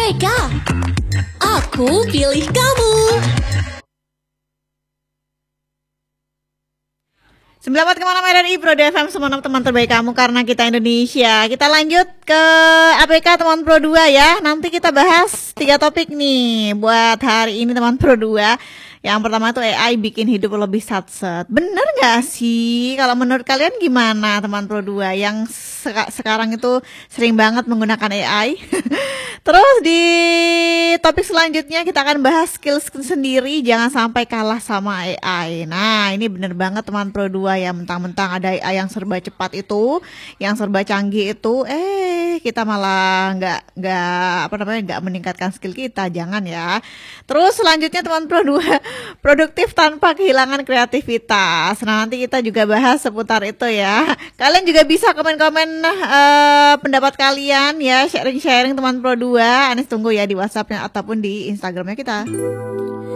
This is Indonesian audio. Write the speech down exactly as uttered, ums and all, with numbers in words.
B K. Aku pilih kamu. sembilan puluh empat koma enam R R I Pro D F M, semua teman terbaik kamu karena kita Indonesia. Kita lanjut ke A P K teman Pro dua ya. Nanti kita bahas tiga topik nih buat hari ini teman Pro dua. Yang pertama tuh A I bikin hidup lebih satset. Bener gak sih? Kalau menurut kalian gimana teman Pro dua yang seka- sekarang itu sering banget menggunakan A I? Terus di topik selanjutnya kita akan bahas skill sendiri, jangan sampai kalah sama A I. Nah ini bener banget teman Pro dua ya, mentang-mentang ada A I yang serba cepat itu, yang serba canggih itu, eh kita malah nggak nggak apa namanya nggak meningkatkan skill kita, jangan ya. Terus selanjutnya teman Pro dua, produktif tanpa kehilangan kreativitas. Nah nanti kita juga bahas seputar itu ya. Kalian juga bisa komen-komen uh, pendapat kalian ya, sharing-sharing teman Pro dua. Anis tunggu ya di WhatsAppnya ataupun di Instagramnya kita.